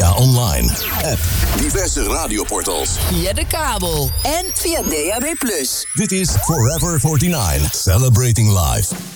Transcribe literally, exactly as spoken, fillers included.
via online, app, diverse radioportals, via de kabel en via D A B plus. Dit is Forever forty-nine, celebrating life.